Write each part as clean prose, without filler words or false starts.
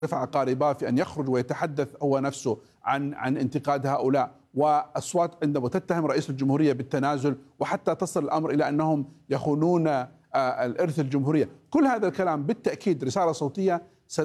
رفع قارباه في أن يخرج ويتحدث هو نفسه عن انتقاد هؤلاء، وأصوات عندما تتهم رئيس الجمهورية بالتنازل، وحتى تصل الأمر إلى أنهم يخونون الإرث الجمهورية. كل هذا الكلام بالتأكيد رسالة صوتية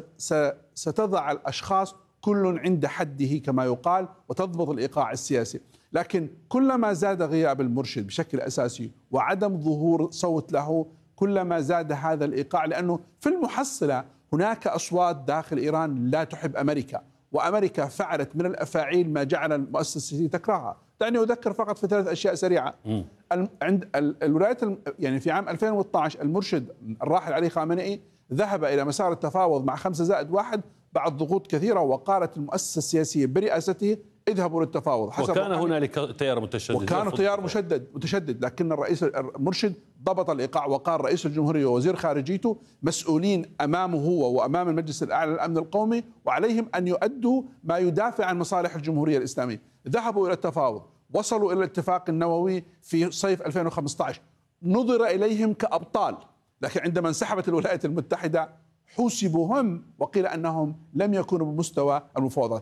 ستضع الأشخاص كل عند حده كما يقال، وتضبط الإيقاع السياسي. لكن كلما زاد غياب المرشد بشكل أساسي وعدم ظهور صوت له، كلما زاد هذا الإيقاع، لأنه في المحصلة هناك أصوات داخل إيران لا تحب أمريكا، وأمريكا فعلت من الأفاعيل ما جعل المؤسسة تكرهها. دعني أذكر فقط في 3 أشياء سريعة. عند الولايات يعني في عام 2012 المرشد الراحل علي خامنئي ذهب إلى مسار التفاوض مع 5+1 بعد ضغوط كثيرة، وقالت المؤسسة السياسية برئاسته اذهبوا للتفاوض. وكان هنالك تيار متشدد، وكان تيار متشدد، لكن الرئيس المرشد ضبط الإيقاع، وقال رئيس الجمهورية ووزير خارجيته مسؤولين أمامه هو وأمام المجلس الأعلى للأمن القومي، وعليهم أن يؤدوا ما يدافع عن مصالح الجمهورية الإسلامية. ذهبوا إلى التفاوض، وصلوا إلى الاتفاق النووي في صيف 2015، نظر إليهم كأبطال، لكن عندما انسحبت الولايات المتحدة حوسبوا هم، وقيل أنهم لم يكونوا بمستوى المفاوضات،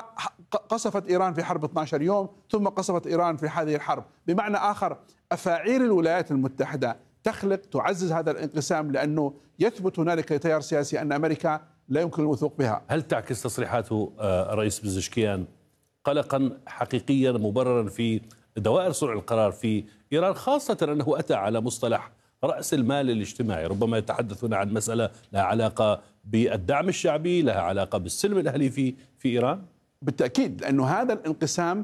وقصفت إيران في حرب 12 يوم، ثم قصفت إيران في هذه الحرب. بمعنى آخر، أفاعيل الولايات المتحدة تعزز هذا الانقسام، لأنه يثبت هنالك تيار سياسي أن أمريكا لا يمكن الوثوق بها. هل تعكس تصريحات الرئيس بزشكيان قلقا حقيقيا مبررا في دوائر صنع القرار في إيران، خاصة أنه أتى على مصطلح رأس المال الاجتماعي؟ ربما يتحدثون عن مسألة لها علاقة بالدعم الشعبي، لها علاقة بالسلم الأهلي في إيران. بالتأكيد، لأنه هذا الانقسام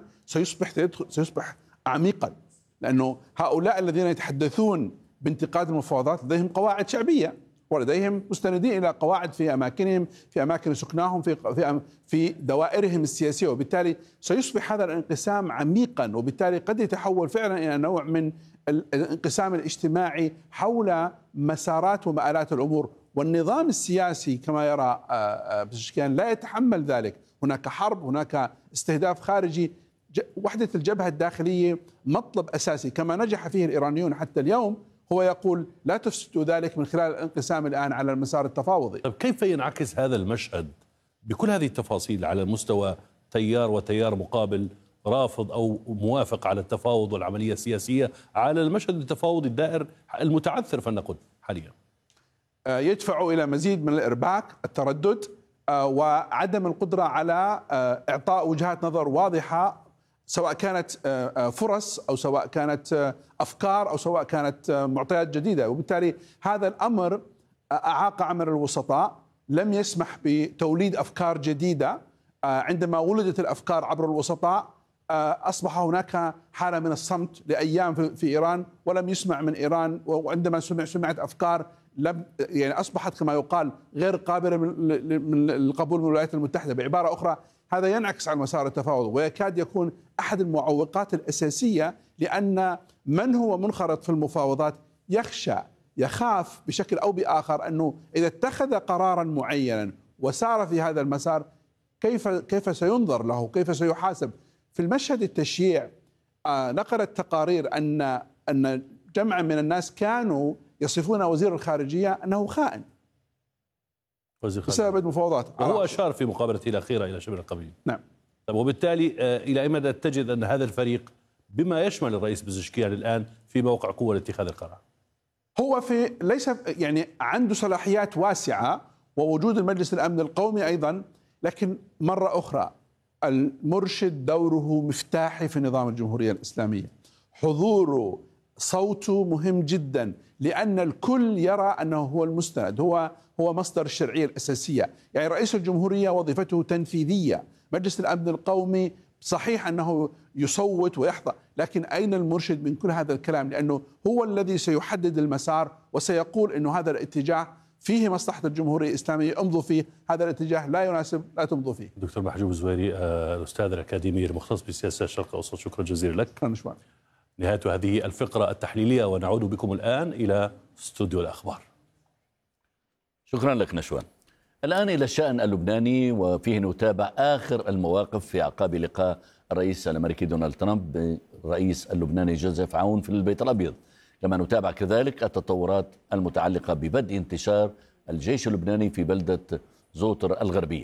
سيصبح عميقا، لأنه هؤلاء الذين يتحدثون بانتقاد المفاوضات لديهم قواعد شعبية، ولديهم مستندين إلى قواعد في أماكنهم، في أماكن سكناهم، في دوائرهم السياسية، وبالتالي سيصبح هذا الانقسام عميقا، وبالتالي قد يتحول فعلا إلى نوع من الانقسام الاجتماعي حول مسارات ومآلات الأمور. والنظام السياسي كما يرى بزشكيان لا يتحمل ذلك. هناك حرب، هناك استهداف خارجي. وحدة الجبهة الداخلية مطلب أساسي كما نجح فيه الإيرانيون حتى اليوم، هو يقول لا تفسدوا ذلك من خلال الانقسام الآن على المسار التفاوضي. طيب كيف ينعكس هذا المشهد بكل هذه التفاصيل على مستوى تيار وتيار مقابل رافض أو موافق على التفاوض والعملية السياسية، على المشهد التفاوضي الدائر المتعثر فلنقل حاليا؟ يدفع إلى مزيد من الإرباك، التردد، وعدم القدرة على إعطاء وجهات نظر واضحة، سواء كانت فرص أو سواء كانت أفكار أو سواء كانت معطيات جديدة. وبالتالي هذا الأمر أعاق عمل الوسطاء، لم يسمح بتوليد أفكار جديدة. عندما ولدت الأفكار عبر الوسطاء أصبح هناك حالة من الصمت لأيام في إيران، ولم يسمع من إيران، وعندما سمعت أفكار يعني أصبحت كما يقال غير قابلة من القبول من الولايات المتحدة. بعبارة أخرى، هذا ينعكس على مسار التفاوض، ويكاد يكون أحد المعوقات الأساسية، لأن من هو منخرط في المفاوضات يخاف بشكل أو بآخر أنه إذا اتخذ قرارا معينا وسار في هذا المسار كيف سينظر له، كيف سيحاسب. في المشهد التشييع نقلت تقارير أن جمع من الناس كانوا يصفون وزير الخارجية أنه خائن بسبب المفاوضات، وهو أشار في مقابلته الأخيرة إلى شبه القبيل. نعم. طيب وبالتالي إلى أي مدى تجد أن هذا الفريق بما يشمل الرئيس بزشكيان الآن في موقع قوة لاتخاذ القرار؟ هو ليس يعني عنده صلاحيات واسعة، ووجود المجلس الأمن القومي أيضا، لكن مرة أخرى المرشد دوره مفتاحي في نظام الجمهورية الإسلامية. حضوره، صوته مهم جدا، لأن الكل يرى أنه هو المستند، هو مصدر الشرعية الأساسية. يعني رئيس الجمهورية وظيفته تنفيذية، مجلس الأمن القومي صحيح أنه يصوت ويحظى، لكن أين المرشد من كل هذا الكلام؟ لأنه هو الذي سيحدد المسار وسيقول أنه هذا الاتجاه فيه مصلحة الجمهورية الإسلامية، امضوا فيه، هذا الاتجاه لا يناسب لا تمضوا فيه. دكتور محجوب الزويري، الأستاذ الأكاديمي المختص بالسياسة الشرق الأوسط، شكرا جزيلا لك. نهاية هذه الفقرة التحليلية، ونعود بكم الآن إلى استوديو الأخبار. شكرا لك نشوان. الآن إلى الشأن اللبناني، وفيه نتابع آخر المواقف في أعقاب لقاء الرئيس الأمريكي دونالد ترامب بالرئيس اللبناني جوزيف عون في البيت الأبيض. كما نتابع كذلك التطورات المتعلقة ببدء انتشار الجيش اللبناني في بلدة زوطر الغربية.